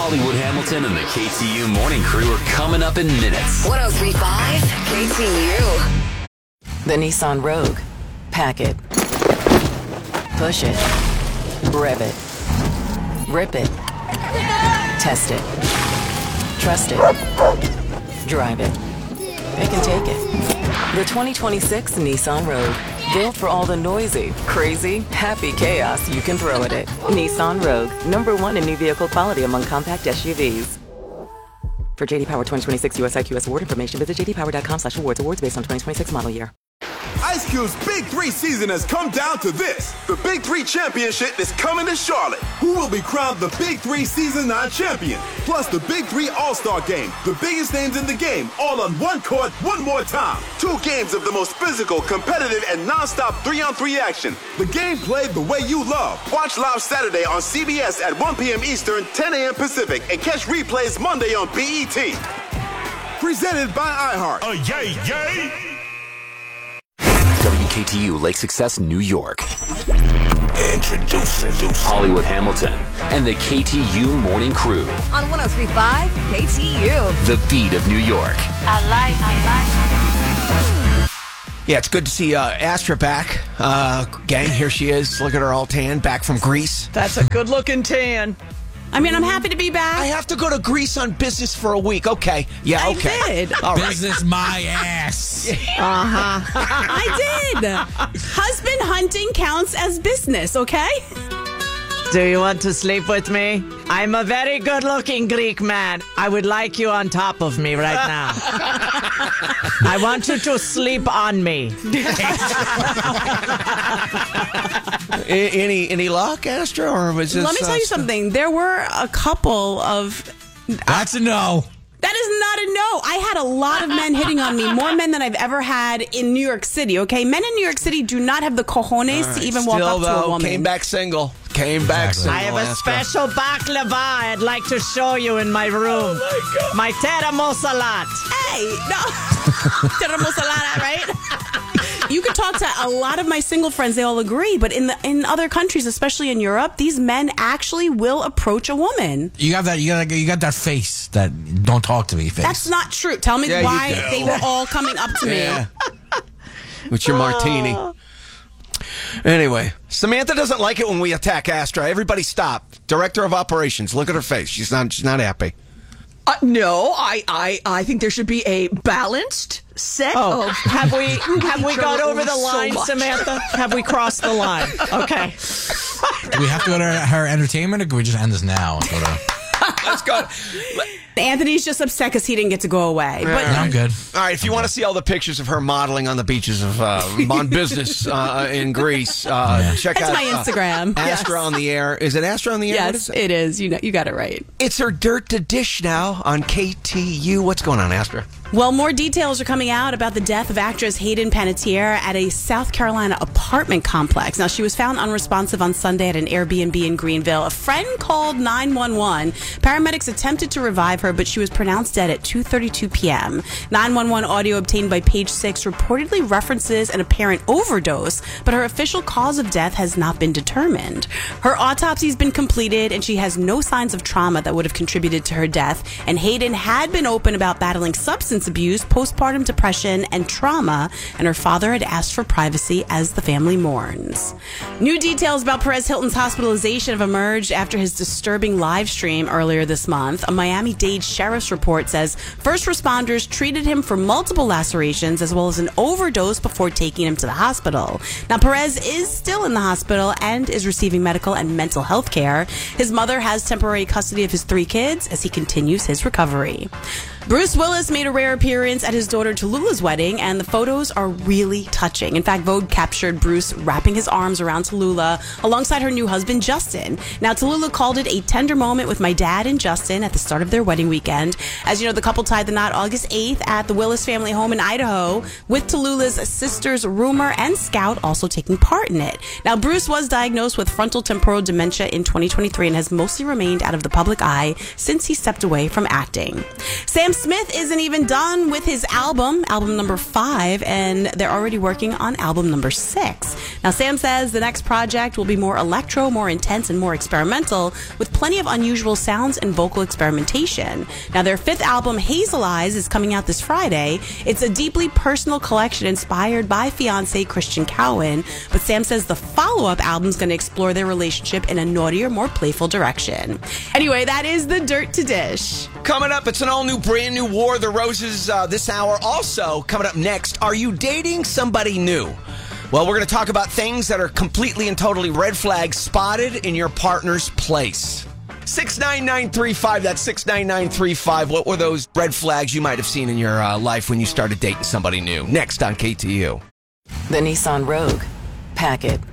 Hollywood Hamilton and the KTU Morning Crew are coming up in minutes. 103.5 KTU. The Nissan Rogue. Pack it. Push it. Rev it. Rip it. Test it. Trust it. Drive it. Pick and take it. The 2026 Nissan Rogue. Built for all the noisy, crazy, happy chaos you can throw at it. Nissan Rogue. #1 in new vehicle quality among compact SUVs. For JD Power 2026 US IQS award information, visit jdpower.com/awards. Awards based on 2026 model year. Ice Cube's Big 3 season has come down to this. The Big 3 Championship is coming to Charlotte. Who will be crowned the Big 3 Season 9 champion? Plus the Big 3 All-Star Game. The biggest names in the game, all on one court, one more time. 2 games of the most physical, competitive, and non-stop 3-on-3 action. The game played the way you love. Watch live Saturday on CBS at 1 p.m. Eastern, 10 a.m. Pacific, and catch replays Monday on BET. Presented by iHeart. Yay, yay! WKTU Lake Success, New York. Introducing Hollywood Hamilton and the KTU Morning Crew. On 103.5 KTU. The beat of New York. I like. Yeah, it's good to see Astra back. Gang, here she is. Look at her all tan, back from Greece. That's a good-looking tan. I mean, I'm happy to be back. I have to go to Greece on business for a week. Okay. Yeah, okay. I did. All right. Business my ass. I did. Husband hunting counts as business, okay? Do you want to sleep with me? I'm a very good-looking Greek man. I would like you on top of me right now. I want you to sleep on me. Any luck, Astra, or was this? Let me tell you something. There were a couple of... That's a no. That is not a no. I had a lot of men hitting on me, more men than I've ever had in New York City, okay? Men in New York City do not have the cojones to even walk up to a woman. Came back single. I have a special baklava I'd like to show you in my room. Oh my terramosalat. Hey, no. Terramosalada, right? You could talk to a lot of my single friends. They all agree. But in other countries, especially in Europe, these men actually will approach a woman. You got that face, that don't talk to me face. That's not true. Tell me why they were all coming up to me. With your martini. Anyway, Samantha doesn't like it when we attack Astra. Everybody stop. Director of Operations, look at her face. She's not happy. No, I think there should be a balanced set of... Have we got over the line, Samantha? Have we crossed the line? Okay. Do we have to go to her entertainment, or can we just end this now and go to... Let's go. Anthony's just upset because he didn't get to go away. But I'm good. All right, if you want to see all the pictures of her modeling on the beaches of on business in Greece, check out my Instagram. Astra on the Air. Is it Astra on the Air? Yes, it is. You got it right. It's her Dirt to Dish now on KTU. What's going on, Astra? Well, more details are coming out about the death of actress Hayden Panettiere at a South Carolina apartment complex. Now, she was found unresponsive on Sunday at an Airbnb in Greenville. A friend called 911. Paramedics attempted to revive her, but she was pronounced dead at 2:32 p.m. 911 audio obtained by Page 6 reportedly references an apparent overdose, but her official cause of death has not been determined. Her autopsy has been completed, and she has no signs of trauma that would have contributed to her death. And Hayden had been open about battling substance abuse, postpartum depression, and trauma, and her father had asked for privacy as the family mourns. New details about Perez Hilton's hospitalization have emerged after his disturbing live stream earlier this month. A Miami-Dade sheriff's report says first responders treated him for multiple lacerations as well as an overdose before taking him to the hospital. Now, Perez is still in the hospital and is receiving medical and mental health care. His mother has temporary custody of his 3 kids as he continues his recovery. Bruce Willis made a rare appearance at his daughter Tallulah's wedding, and the photos are really touching. In fact, Vogue captured Bruce wrapping his arms around Tallulah alongside her new husband, Justin. Now, Tallulah called it a tender moment with my dad and Justin at the start of their wedding weekend. As you know, the couple tied the knot August 8th at the Willis family home in Idaho, with Tallulah's sisters Rumor and Scout also taking part in it. Now, Bruce was diagnosed with frontal temporal dementia in 2023 and has mostly remained out of the public eye since he stepped away from acting. Sam Smith isn't even done with his album number 5, and they're already working on album number 6. Now, Sam says the next project will be more electro, more intense, and more experimental, with plenty of unusual sounds and vocal experimentation. Now, their 5th album, Hazel Eyes, is coming out this Friday. It's a deeply personal collection inspired by fiancé Christian Cowan, but Sam says the follow-up album is going to explore their relationship in a naughtier, more playful direction. Anyway, that is the Dirt to Dish. Coming up, it's an all-new, brand-new War of the Roses this hour. Also, coming up next, are you dating somebody new? Well, we're going to talk about things that are completely and totally red flags spotted in your partner's place. 69935, that's 69935. What were those red flags you might have seen in your life when you started dating somebody new? Next on KTU. The Nissan Rogue. Pack it.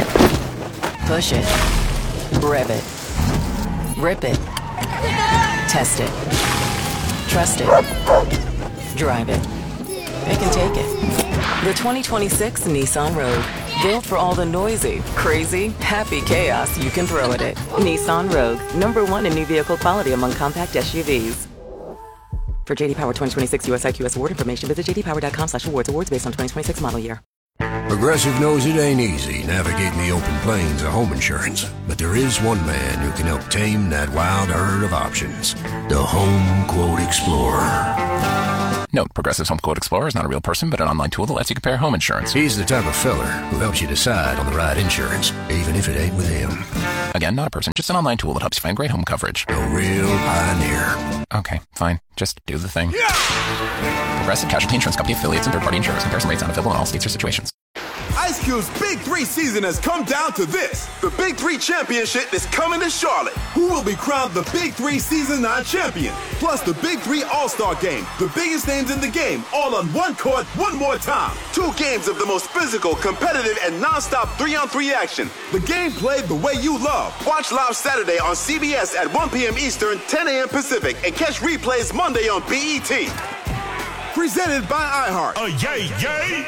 Push it. Rev it. Rip it. Test it. Trust it. Drive it. Pick and take it. The 2026 Nissan Rogue. Built for all the noisy, crazy, happy chaos you can throw at it. Nissan Rogue. #1 in new vehicle quality among compact SUVs. For JD Power 2026 US IQS award information, visit jdpower.com/awards. Awards based on 2026 model year. Progressive knows it ain't easy navigating the open plains of home insurance, but there is one man who can help tame that wild herd of options. The Home Quote Explorer. Note, Progressive's Home Quote Explorer is not a real person, but an online tool that lets you compare home insurance. He's the type of feller who helps you decide on the right insurance, even if it ain't with him. Again, not a person, just an online tool that helps you find great home coverage. A real pioneer. Okay, fine. Just do the thing. Progressive Casualty Insurance Company affiliates and third-party insurers. Comparison rates not available in all states or situations. Ice Cube's Big 3 season has come down to this. The Big 3 Championship is coming to Charlotte. Who will be crowned the Big 3 Season 9 champion? Plus the Big 3 All-Star Game. The biggest names in the game, all on one court, one more time. 2 games of the most physical, competitive, and non-stop 3-on-3 action. The game played the way you love. Watch live Saturday on CBS at 1 p.m. Eastern, 10 a.m. Pacific, and catch replays Monday on BET. Presented by iHeart. Yay, yay!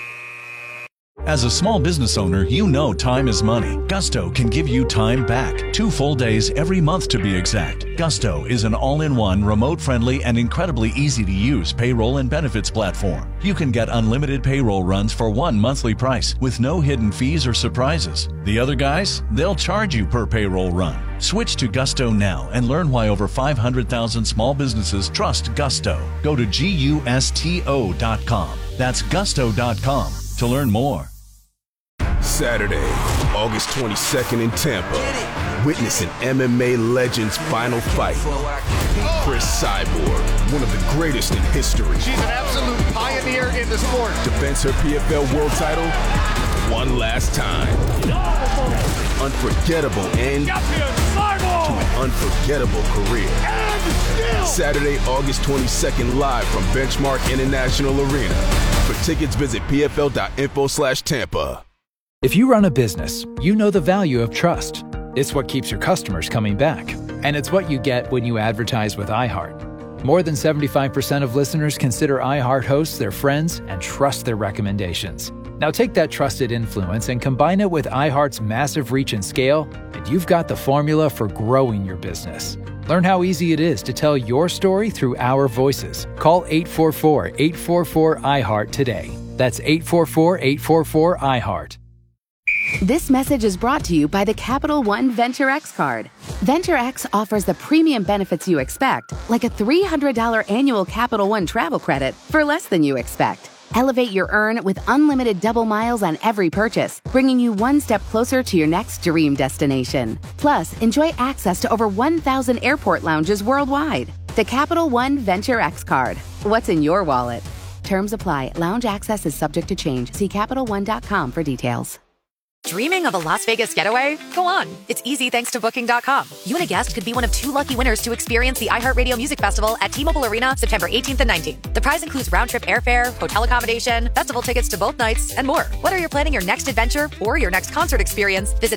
As a small business owner, you know time is money. Gusto can give you time back. 2 full days every month to be exact. Gusto is an all-in-one, remote-friendly, and incredibly easy-to-use payroll and benefits platform. You can get unlimited payroll runs for one monthly price with no hidden fees or surprises. The other guys, they'll charge you per payroll run. Switch to Gusto now and learn why over 500,000 small businesses trust Gusto. Go to GUSTO.com. That's gusto.com to learn more. Saturday, August 22nd in Tampa. Witness an MMA legend's final fight. Chris Cyborg, one of the greatest in history. She's an absolute pioneer in the sport. Defends her PFL world title one last time. Unforgettable end to an unforgettable career. Saturday, August 22nd, live from Benchmark International Arena. For tickets, visit pfl.info/Tampa. If you run a business, you know the value of trust. It's what keeps your customers coming back. And it's what you get when you advertise with iHeart. More than 75% of listeners consider iHeart hosts their friends and trust their recommendations. Now take that trusted influence and combine it with iHeart's massive reach and scale, and you've got the formula for growing your business. Learn how easy it is to tell your story through our voices. Call 844-844-iHeart today. That's 844-844-iHeart. This message is brought to you by the Capital One Venture X card. Venture X offers the premium benefits you expect, like a $300 annual Capital One travel credit for less than you expect. Elevate your earn with unlimited double miles on every purchase, bringing you one step closer to your next dream destination. Plus, enjoy access to over 1,000 airport lounges worldwide. The Capital One Venture X card. What's in your wallet? Terms apply. Lounge access is subject to change. See CapitalOne.com for details. Dreaming of a Las Vegas getaway? Go on. It's easy thanks to Booking.com. You and a guest could be one of 2 lucky winners to experience the iHeartRadio Music Festival at T-Mobile Arena September 18th and 19th. The prize includes round-trip airfare, hotel accommodation, festival tickets to both nights, and more. Whether you're planning your next adventure or your next concert experience, visit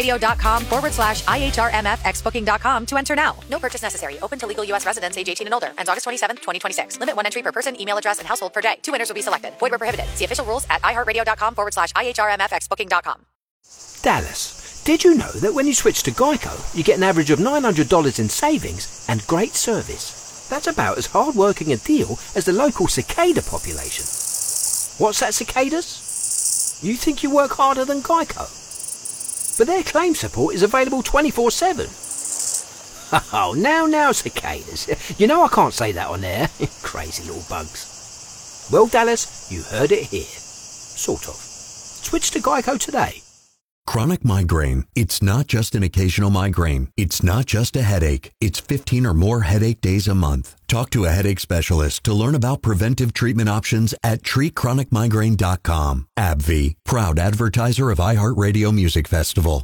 iHeartRadio.com/IHRMFXBooking.com to enter now. No purchase necessary. Open to legal U.S. residents age 18 and older. Ends August 27th, 2026. Limit 1 entry per person, email address, and household per day. 2 winners will be selected. Void where prohibited. See official rules at iHeartRadio.com/IHRMFXBooking.com. Dallas, did you know that when you switch to Geico, you get an average of $900 in savings and great service? That's about as hard-working a deal as the local cicada population. What's that, cicadas? You think you work harder than Geico? But their claim support is available 24/7. Oh, now, cicadas. You know I can't say that on air. Crazy little bugs. Well, Dallas, you heard it here. Sort of. Switch to Geico today. Chronic migraine. It's not just an occasional migraine. It's not just a headache. It's 15 or more headache days a month. Talk to a headache specialist to learn about preventive treatment options at treatchronicmigraine.com. AbbVie, proud advertiser of iHeartRadio Music Festival.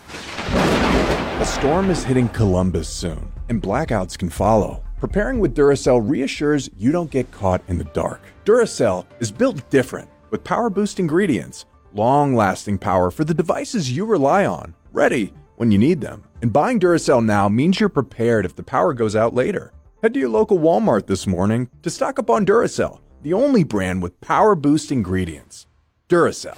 A storm is hitting Columbus soon, and blackouts can follow. Preparing with Duracell reassures you don't get caught in the dark. Duracell is built different, with power-boost ingredients, long-lasting power for the devices you rely on, ready when you need them. And buying Duracell now means you're prepared if the power goes out later. Head to your local Walmart this morning to stock up on Duracell, the only brand with power-boost ingredients. Duracell.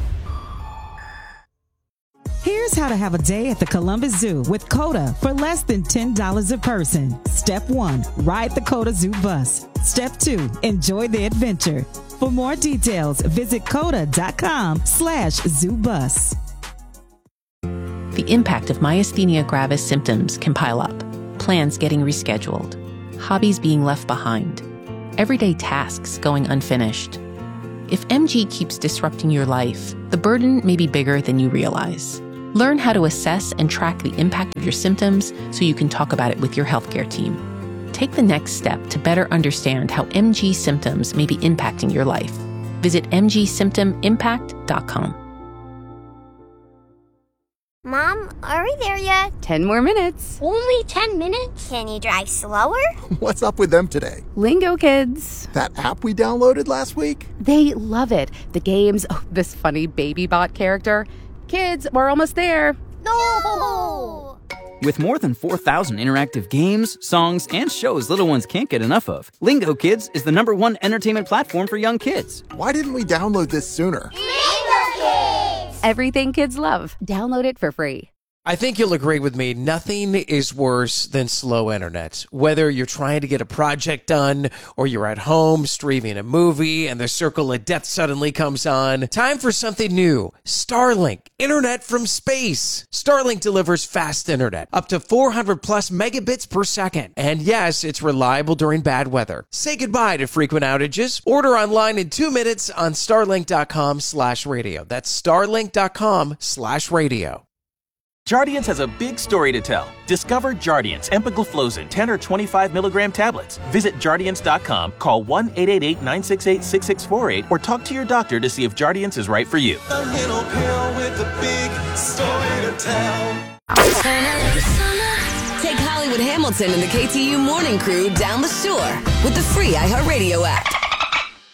Here's how to have a day at the Columbus Zoo with COTA for less than $10 a person. Step 1, ride the COTA Zoo bus. Step 2, enjoy the adventure. For more details, visit COTA.com/ZooBus. The impact of myasthenia gravis symptoms can pile up. Plans getting rescheduled. Hobbies being left behind. Everyday tasks going unfinished. If MG keeps disrupting your life, the burden may be bigger than you realize. Learn how to assess and track the impact of your symptoms so you can talk about it with your healthcare team. Take the next step to better understand how MG symptoms may be impacting your life. Visit mgsymptomimpact.com. Mom, are we there yet? 10 more minutes. Only 10 minutes? Can you drive slower? What's up with them today? Lingo Kids. That app we downloaded last week? They love it. The games, this funny baby bot character. Kids, we're almost there. No! With more than 4,000 interactive games, songs, and shows little ones can't get enough of, Lingo Kids is the #1 entertainment platform for young kids. Why didn't we download this sooner? Lingo Kids! Everything kids love. Download it for free. I think you'll agree with me. Nothing is worse than slow internet. Whether you're trying to get a project done or you're at home streaming a movie and the circle of death suddenly comes on. Time for something new. Starlink. Internet from space. Starlink delivers fast internet. Up to 400 plus megabits per second. And yes, it's reliable during bad weather. Say goodbye to frequent outages. Order online in 2 minutes on starlink.com/radio. That's starlink.com/radio. Jardiance has a big story to tell. Discover Jardiance empagliflozin 10 or 25 milligram tablets. Visit Jardiance.com, call 1-888-968-6648, or talk to your doctor to see if Jardiance is right for you. A little pill with a big story to tell. Take Hollywood Hamilton and the KTU Morning Crew down the shore with the free iHeartRadio app.